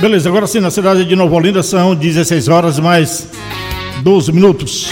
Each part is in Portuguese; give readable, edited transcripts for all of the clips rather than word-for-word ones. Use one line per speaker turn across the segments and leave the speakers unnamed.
Beleza, agora sim, na cidade de Nova Olinda são 16 horas mais 12 minutos.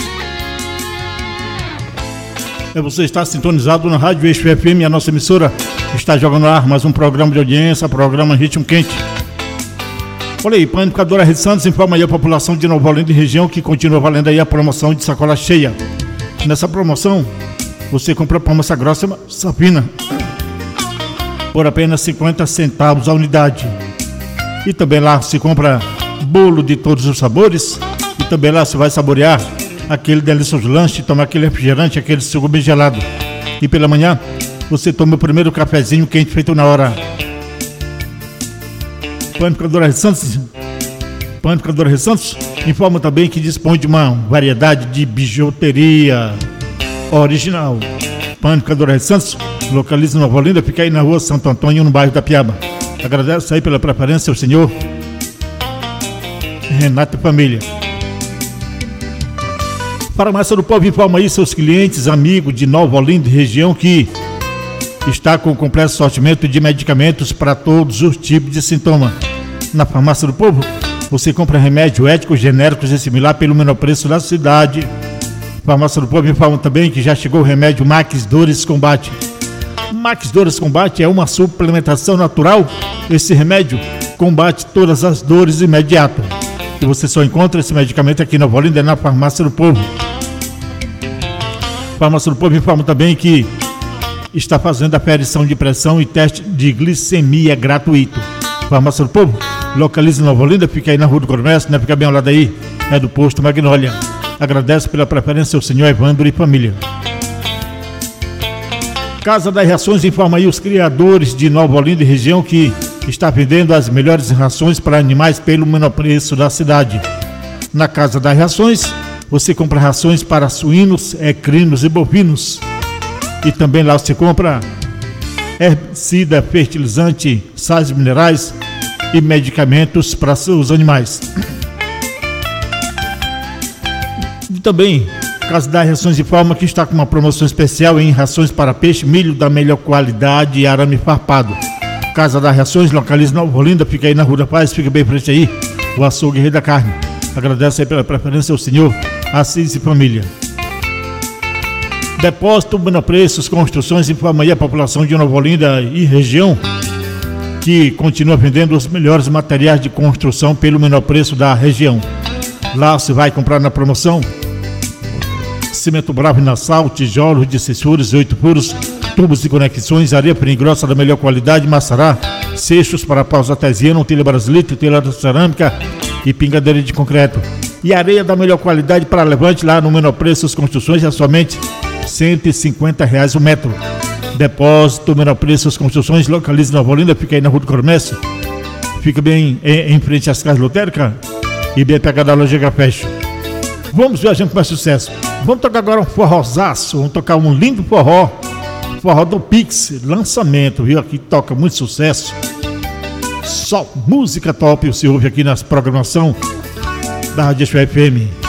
Você está sintonizado na Rádio Eixo FM, a nossa emissora está jogando no ar mais um programa de audiência, programa Ritmo Quente. Olha aí, Panificadora Rede Santos informa aí a população de Nova Olinda e região que continua valendo aí a promoção de sacola cheia. Nessa promoção, você compra pão massa grossa sapina por apenas 50 centavos a unidade. E também lá se compra bolo de todos os sabores. E também lá você vai saborear aquele delicioso lanche, tomar aquele refrigerante, aquele suco bem gelado. E pela manhã, você toma o primeiro cafezinho quente feito na hora. Panificadora Rede Santos informa também que dispõe de uma variedade de bijuteria original. Panificadora Rede Santos localiza em Nova Olinda, fica aí na rua Santo Antônio, no bairro da Piaba. Agradeço aí pela preferência ao senhor Renato e família. Farmácia do Povo informa aí seus clientes, amigos de Nova Olinda e região que está com completo sortimento de medicamentos para todos os tipos de sintoma. Na Farmácia do Povo, você compra remédio éticos, genéricos e similar pelo menor preço da cidade. Farmácia do Povo informa também que já chegou o remédio Max Dores Combate. Max Dores Combate é uma suplementação natural. Esse remédio combate todas as dores imediato. E você só encontra esse medicamento aqui na Nova Olinda, na Farmácia do Povo. Farmácia do Povo informa também que está fazendo aferição de pressão e teste de glicemia gratuito. Farmácia do Povo localiza em Nova Olinda, fica aí na Rua do Comércio, né? Fica bem ao lado aí, é do posto Magnólia. Agradeço pela preferência ao senhor Evandro e família. Casa das Rações informa aí os criadores de Nova Olinda e região que está vendendo as melhores rações para animais pelo menor preço da cidade. Na Casa das Rações, você compra rações para suínos, equinos e bovinos. E também lá você compra herbicida, fertilizante, sais minerais e medicamentos para seus animais. E também, Casa das Rações informa que está com uma promoção especial em rações para peixe, milho da melhor qualidade e arame farpado. Casa das Rações localiza em Nova Olinda, fica aí na Rua da Paz, fica bem em frente aí, o açougue Rei da Carne. Agradeço aí pela preferência ao senhor Assis e família. Depósito Menor Preços Construções informa aí a população de Nova Olinda e região que continua vendendo os melhores materiais de construção pelo menor preço da região. Lá você vai comprar na promoção cimento bravo e nassau, tijolos de cessuras, 8 furos, tubos e conexões, areia grossa da melhor qualidade, maçará, cestos para paus artesiano, telha brasilite, telha de cerâmica e pingadeira de concreto. E areia da melhor qualidade para levante lá no menor preço das construções é somente R$150 o metro. Depósito Menor Preço das Construções localiza em Nova Olinda, fica aí na Rua do Comércio, fica bem em frente às casas lotéricas e bem pegado da loja Gafecho. Vamos viajando com mais sucesso. Vamos tocar agora um forrozaço, vamos tocar um lindo forró do Pix, lançamento, viu? Aqui toca muito sucesso, só música top, você ouve aqui na programação da Rádio FM.